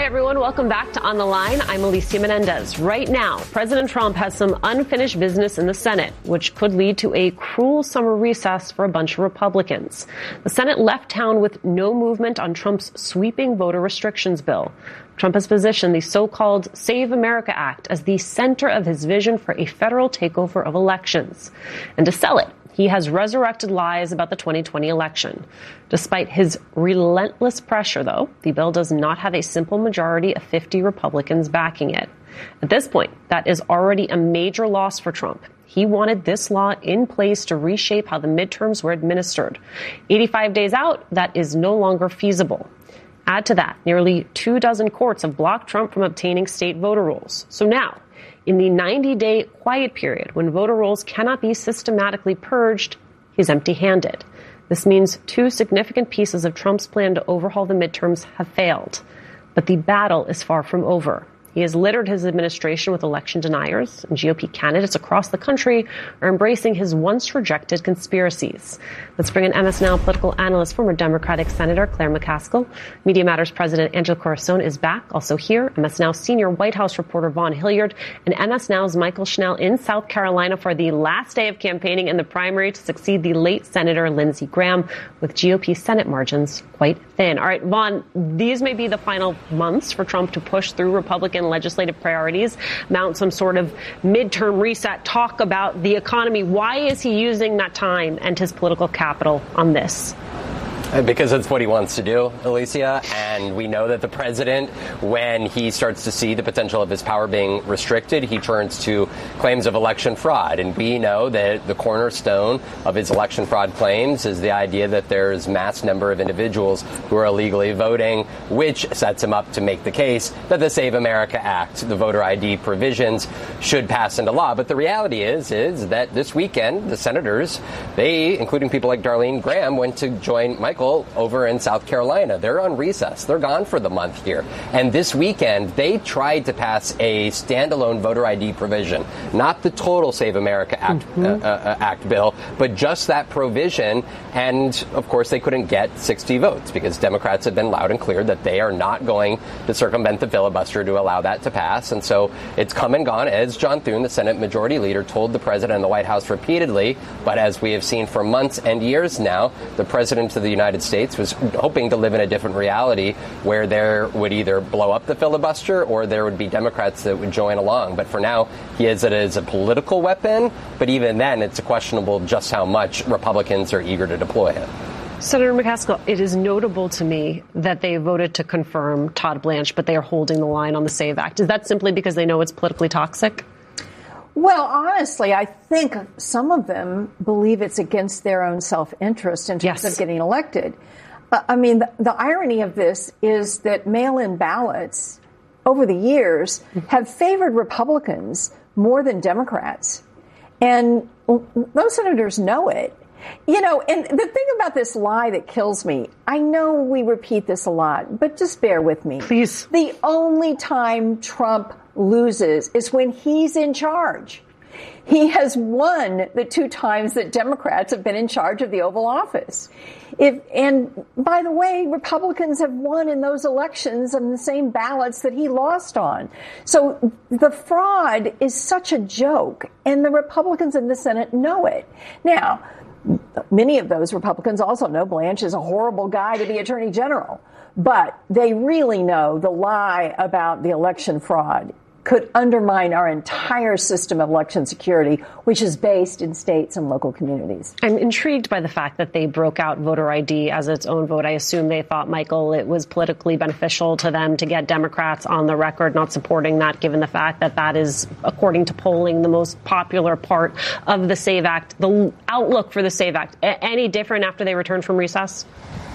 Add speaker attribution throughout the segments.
Speaker 1: Hi, everyone. Welcome back to On the Line. I'm Alicia Menendez. Right now, President Trump has some unfinished business in the Senate, which could lead to a cruel summer recess for a bunch of Republicans. The Senate left town with no movement on Trump's sweeping voter restrictions bill. Trump has positioned the so-called Save America Act as the center of his vision for a federal takeover of elections. And to sell it, he has resurrected lies about the 2020 election. Despite his relentless pressure, though, the bill does not have a simple majority of 50 Republicans backing it. At this point, that is already a major loss for Trump. He wanted this law in place to reshape how the midterms were administered. 85 days out, that is no longer feasible. Add to that, nearly 24 courts have blocked Trump from obtaining state voter rolls. So now, in the 90-day quiet period when voter rolls cannot be systematically purged, he's empty-handed. This means two significant pieces of Trump's plan to overhaul the midterms have failed. But the battle is far from over. He has littered his administration with election deniers, and GOP candidates across the country are embracing his once-rejected conspiracies. Let's bring in MS Now political analyst, former Democratic Senator Claire McCaskill. Media Matters President Angela Corazon is back. Also here, MS Now senior White House reporter Vaughn Hilliard, and MS Now's Michael Schnell in South Carolina for the last day of campaigning in the primary to succeed the late Senator Lindsey Graham, with GOP Senate margins quite thin. All right, Vaughn, these may be the final months for Trump to push through Republican legislative priorities, mount some sort of midterm reset, talk about the economy. Why is he using that time and his political capital on this?
Speaker 2: Because it's what he wants to do, Alicia, and we know that the president, when he starts to see the potential of his power being restricted, he turns to claims of election fraud. And we know that the cornerstone of his election fraud claims is the idea that there's mass number of individuals who are illegally voting, which sets him up to make the case that the Save America Act, the voter ID provisions, should pass into law. But the reality is that this weekend, the senators, they, including people like Darlene Graham, went to join Michael over in South Carolina. They're on recess. They're gone for the month here. And this weekend, they tried to pass a standalone voter ID provision, not the total Save America Act bill, but just that provision. And, of course, they couldn't get 60 votes because Democrats have been loud and clear that they are not going to circumvent the filibuster to allow that to pass. And so it's come and gone, as John Thune, the Senate Majority Leader, told the president and the White House repeatedly. But as we have seen for months and years now, the president of the United States was hoping to live in a different reality where there would either blow up the filibuster or there would be Democrats that would join along. But for now, he has it as a political weapon. But even then, it's questionable just how much Republicans are eager to deploy it.
Speaker 1: Senator McCaskill, it is notable to me that they voted to confirm Todd Blanche, but they are holding the line on the SAVE Act. Is that simply because they know it's politically toxic?
Speaker 3: Well, honestly, I think some of them believe it's against their own self-interest in terms of getting elected. I mean, the irony of this is that mail-in ballots over the years have favored Republicans more than Democrats. And those senators know it. You know, and the thing about this lie that kills me, I know we repeat this a lot, but just bear with me.
Speaker 1: Please.
Speaker 3: The only time Trump loses is when he's in charge. He has won the 2 times that Democrats have been in charge of the Oval Office. And by the way, Republicans have won in those elections on the same ballots that he lost on. So the fraud is such a joke, and the Republicans in the Senate know it. Now, many of those Republicans also know Blanche is a horrible guy to be Attorney General, but they really know the lie about the election fraud could undermine our entire system of election security, which is based in states and local communities.
Speaker 1: I'm intrigued by the fact that they broke out voter ID as its own vote. I assume they thought, Michael, it was politically beneficial to them to get Democrats on the record not supporting that, given the fact that that is, according to polling, the most popular part of the SAVE Act. The outlook for the SAVE Act, any different after they returned from recess?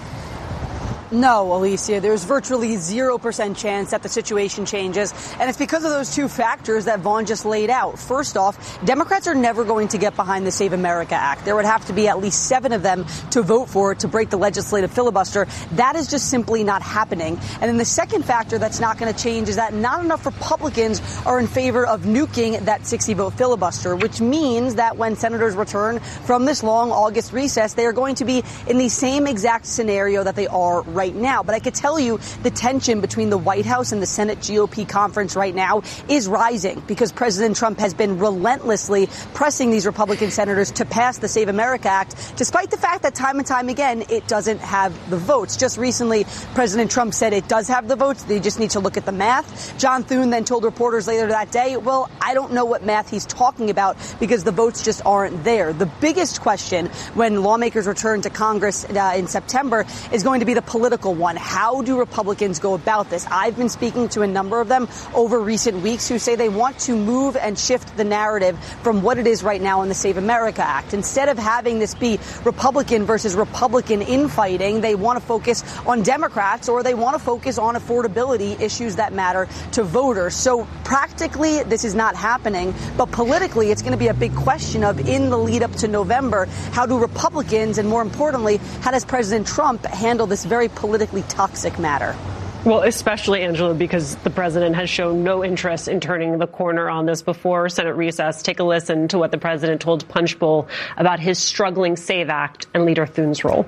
Speaker 4: No, Alicia, there's virtually 0% chance that the situation changes. And it's because of those 2 factors that Vaughn just laid out. First off, Democrats are never going to get behind the Save America Act. There would have to be at least 7 of them to vote for it to break the legislative filibuster. That is just simply not happening. And then the second factor that's not going to change is that not enough Republicans are in favor of nuking that 60-vote filibuster, which means that when senators return from this long August recess, they are going to be in the same exact scenario that they are right now. But I could tell you the tension between the White House and the Senate GOP conference right now is rising because President Trump has been relentlessly pressing these Republican senators to pass the Save America Act, despite the fact that time and time again, it doesn't have the votes. Just recently, President Trump said it does have the votes. They just need to look at the math. John Thune then told reporters later that day, well, I don't know what math he's talking about because the votes just aren't there. The biggest question when lawmakers return to Congress in September is going to be the political one. How do Republicans go about this? I've been speaking to a number of them over recent weeks who say they want to move and shift the narrative from what it is right now in the Save America Act. Instead of having this be Republican versus Republican infighting, they want to focus on Democrats, or they want to focus on affordability issues that matter to voters. So practically, this is not happening, but politically, it's going to be a big question of, in the lead up to November, how do Republicans, and more importantly, how does President Trump handle this very politically toxic matter?
Speaker 1: Well, especially, Angela, because the president has shown no interest in turning the corner on this before Senate recess. Take a listen to what the president told Punchbowl about his struggling SAVE Act and Leader Thune's role.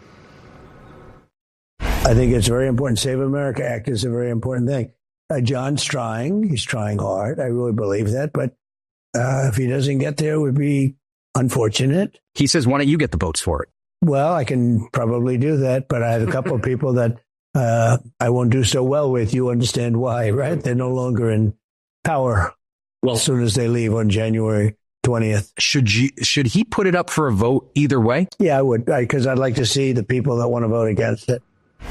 Speaker 5: I think it's very important. Save America Act is a very important thing. John's trying. He's trying hard. I really believe that. But if he doesn't get there, it would be unfortunate.
Speaker 6: He says, why don't you get the votes for it?
Speaker 5: Well, I can probably do that. But I have a couple of people that I won't do so well with. You understand why, right? They're no longer in power as soon as they leave on January 20th.
Speaker 6: Should he put it up for a vote either way?
Speaker 5: Yeah, I would, because I'd like to see the people that want to vote against it.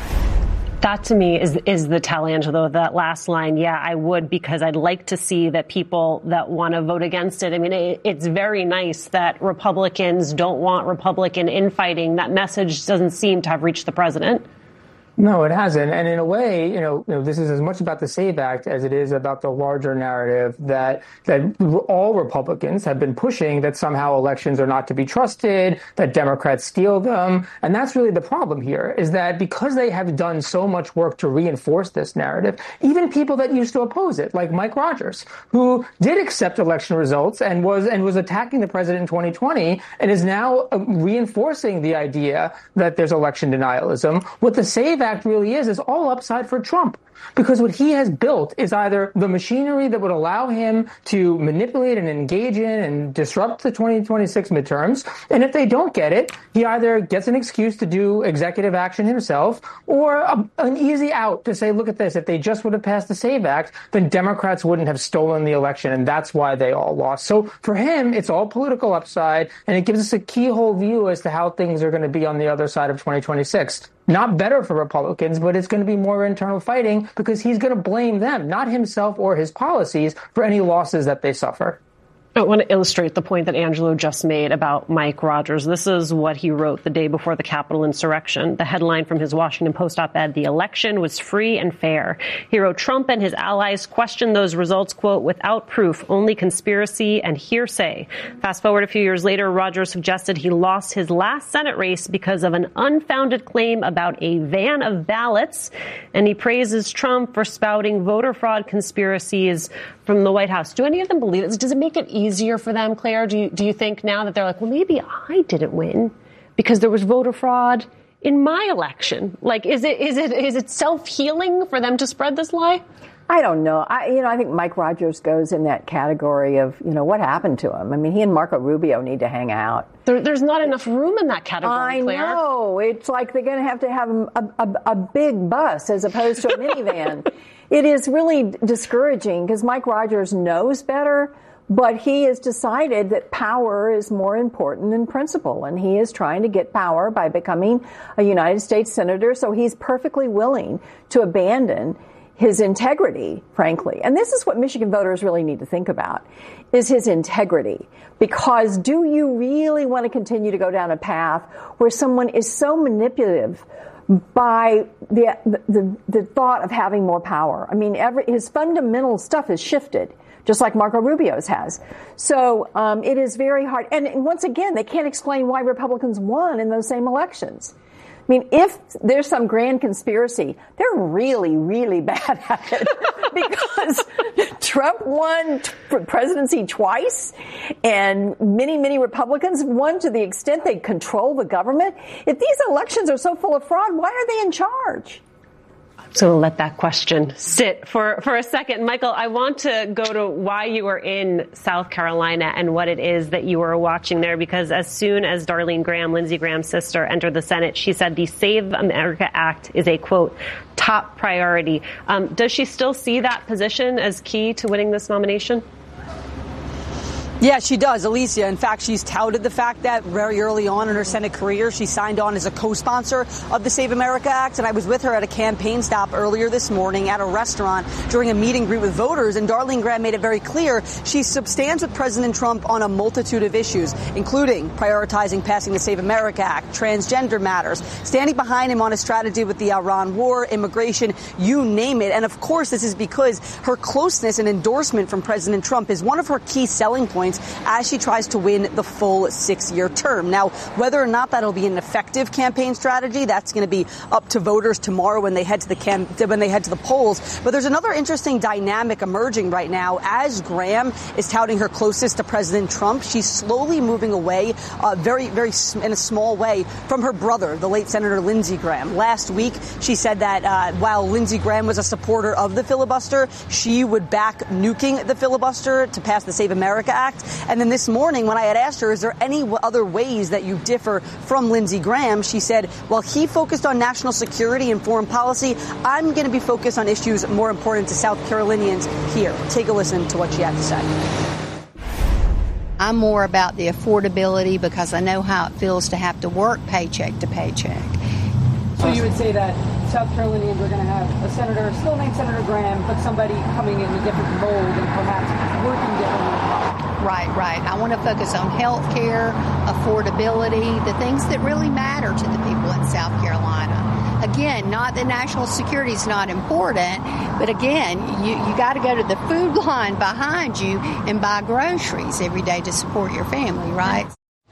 Speaker 1: That to me is the tell, Angela, that last line. Yeah, I would, because I'd like to see that people that want to vote against it. I mean, it's very nice that Republicans don't want Republican infighting. That message doesn't seem to have reached the president.
Speaker 7: No, it hasn't. And in a way, this is as much about the SAVE Act as it is about the larger narrative that all Republicans have been pushing, that somehow elections are not to be trusted, that Democrats steal them. And that's really the problem here, is that because they have done so much work to reinforce this narrative, even people that used to oppose it, like Mike Rogers, who did accept election results and was attacking the president in 2020 and is now reinforcing the idea that there's election denialism. What the SAVE Act really is all upside for Trump, because what he has built is either the machinery that would allow him to manipulate and engage in and disrupt the 2026 midterms. And if they don't get it, he either gets an excuse to do executive action himself, or an easy out to say, look at this, if they just would have passed the SAVE Act, then Democrats wouldn't have stolen the election. And that's why they all lost. So for him, it's all political upside. And it gives us a keyhole view as to how things are going to be on the other side of 2026. Not better for Republicans, but it's going to be more internal fighting, because he's going to blame them, not himself or his policies, for any losses that they suffer.
Speaker 1: I want to illustrate the point that Angelo just made about Mike Rogers. This is what he wrote the day before the Capitol insurrection. The headline from his Washington Post op-ed, "The election was free and fair." He wrote, "Trump and his allies questioned those results, quote, without proof, only conspiracy and hearsay." Fast forward a few years later, Rogers suggested he lost his last Senate race because of an unfounded claim about a van of ballots. And he praises Trump for spouting voter fraud conspiracies from the White House. Do any of them believe it? Does it make it easier for them, Claire? Do you think now that they're like, well, maybe I didn't win because there was voter fraud in my election? Like, is it self-healing for them to spread this lie?
Speaker 3: I don't know. I think Mike Rogers goes in that category of, what happened to him. I mean, he and Marco Rubio need to hang out.
Speaker 1: There's not enough room in that category, Claire. I
Speaker 3: know. It's like they're going to have a big bus as opposed to a minivan. It is really discouraging because Mike Rogers knows better, but he has decided that power is more important than principle, and he is trying to get power by becoming a United States senator, so he's perfectly willing to abandon his integrity, frankly. And this is what Michigan voters really need to think about, is his integrity. Because do you really want to continue to go down a path where someone is so manipulative by the thought of having more power? I mean, his fundamental stuff has shifted, just like Marco Rubio's has. So it is very hard. And once again, they can't explain why Republicans won in those same elections. mean, if there's some grand conspiracy, they're really, really bad at it because Trump won presidency twice and many, many Republicans won to the extent they control the government. If these elections are so full of fraud, why are they in charge?
Speaker 1: So we'll let that question sit for a second. Michael, I want to go to why you were in South Carolina and what it is that you were watching there, because as soon as Darlene Graham, Lindsey Graham's sister, entered the Senate, she said the Save America Act is a, quote, top priority. Does she still see that position as key to winning this nomination?
Speaker 4: Yeah, she does, Alicia. In fact, she's touted the fact that very early on in her Senate career, she signed on as a co-sponsor of the Save America Act. And I was with her at a campaign stop earlier this morning at a restaurant during a meet and greet with voters. And Darlene Graham made it very clear she stands with President Trump on a multitude of issues, including prioritizing passing the Save America Act, transgender matters, standing behind him on his strategy with the Iran war, immigration, you name it. And of course, this is because her closeness and endorsement from President Trump is one of her key selling points as she tries to win the full 6-year term. Now, whether or not that'll be an effective campaign strategy, that's going to be up to voters tomorrow when they head to the polls. But there's another interesting dynamic emerging right now. As Graham is touting her closest to President Trump, she's slowly moving away, very, very in a small way, from her brother, the late Senator Lindsey Graham. Last week, she said that while Lindsey Graham was a supporter of the filibuster, she would back nuking the filibuster to pass the Save America Act. And then this morning, when I had asked her, is there any other ways that you differ from Lindsey Graham, she said, while he focused on national security and foreign policy, I'm going to be focused on issues more important to South Carolinians here. Take a listen to what she had to say.
Speaker 8: I'm more about the affordability because I know how it feels to have to work paycheck to paycheck.
Speaker 4: So you would say that South Carolinians are going to have a senator still named Senator Graham, but somebody coming in a different mold and perhaps working differently.
Speaker 8: Right. I want to focus on health care, affordability, the things that really matter to the people in South Carolina. Again, not that national security is not important, but again, you got to go to the food line behind you and buy groceries every day to support your family, right?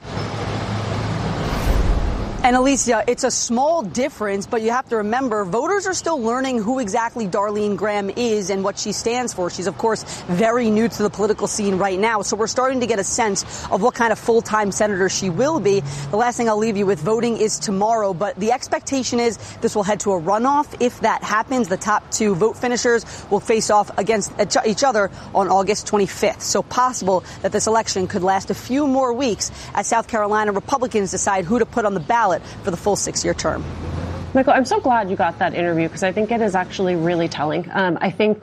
Speaker 4: And Alicia, it's a small difference, but you have to remember voters are still learning who exactly Darlene Graham is and what she stands for. She's, of course, very new to the political scene right now. So we're starting to get a sense of what kind of full-time senator she will be. The last thing I'll leave you with, voting is tomorrow, but the expectation is this will head to a runoff. If that happens, the top two vote finishers will face off against each other on August 25th. So possible that this election could last a few more weeks as South Carolina Republicans decide who to put on the ballot for the full 6-year term.
Speaker 1: Michael, I'm so glad you got that interview because I think it is actually really telling. I think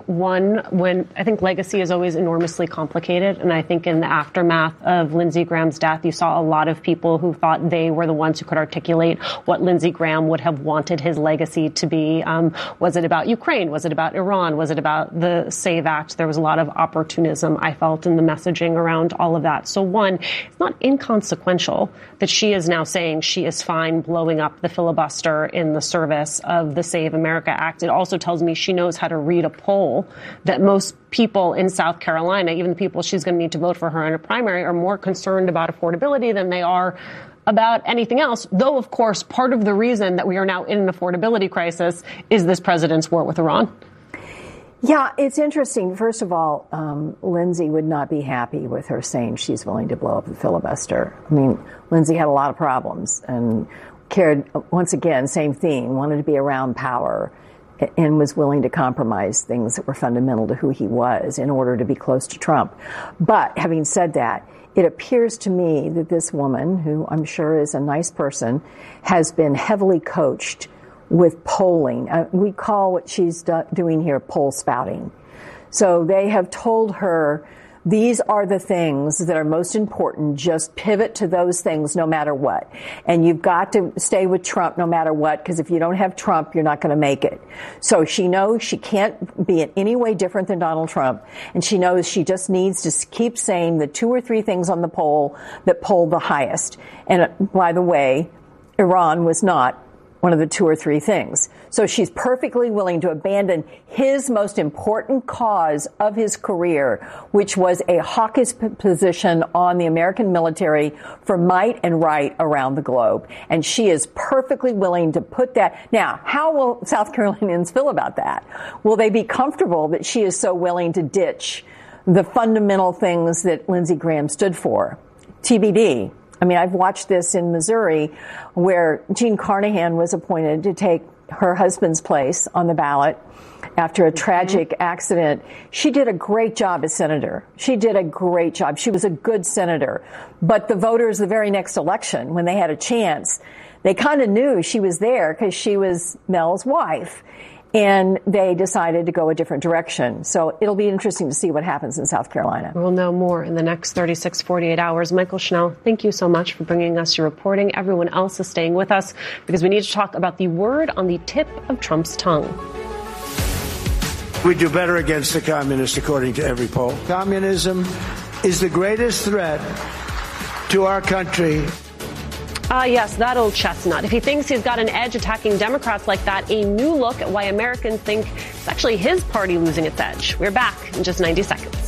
Speaker 1: I think legacy is always enormously complicated. And I think in the aftermath of Lindsey Graham's death, you saw a lot of people who thought they were the ones who could articulate what Lindsey Graham would have wanted his legacy to be. Was it about Ukraine? Was it about Iran? Was it about the SAVE Act? There was a lot of opportunism, I felt, in the messaging around all of that. So one, it's not inconsequential that she is now saying she is fine blowing up the filibuster in the service of the Save America Act. It also tells me she knows how to read a poll that most people in South Carolina, even the people she's going to need to vote for her in a primary, are more concerned about affordability than they are about anything else. Though, of course, part of the reason that we are now in an affordability crisis is this president's war with Iran.
Speaker 3: Yeah, it's interesting. First of all, Lindsey would not be happy with her saying she's willing to blow up the filibuster. I mean, Lindsey had a lot of problems and cared, once again, same theme, wanted to be around power and was willing to compromise things that were fundamental to who he was in order to be close to Trump. But having said that, it appears to me that this woman, who I'm sure is a nice person, has been heavily coached with polling. We call what she's doing here poll spouting. So they have told her, these are the things that are most important. Just pivot to those things no matter what. And you've got to stay with Trump no matter what, because if you don't have Trump, you're not going to make it. So she knows she can't be in any way different than Donald Trump. And she knows she just needs to keep saying the 2 or 3 things on the poll that poll the highest. And by the way, Iran was not one of the two or three things. So she's perfectly willing to abandon his most important cause of his career, which was a hawkish position on the American military for might and right around the globe. And she is perfectly willing to put that. Now, how will South Carolinians feel about that? Will they be comfortable that she is so willing to ditch the fundamental things that Lindsey Graham stood for? TBD. I mean, I've watched this in Missouri where Jean Carnahan was appointed to take her husband's place on the ballot after a tragic accident. She did a great job as senator. She did a great job. She was a good senator. But the voters, the very next election, when they had a chance, they kind of knew she was there because she was Mel's wife. And they decided to go a different direction. So it'll be interesting to see what happens in South Carolina.
Speaker 1: We'll know more in the next 36, 48 hours. Michael Schnell, thank you so much for bringing us your reporting. Everyone else is staying with us because we need to talk about the word on the tip of Trump's tongue.
Speaker 5: We do better against the communists, according to every poll. Communism is the greatest threat to our country.
Speaker 1: Yes, that old chestnut. If he thinks he's got an edge attacking Democrats like that, a new look at why Americans think it's actually his party losing its edge. We're back in just 90 seconds.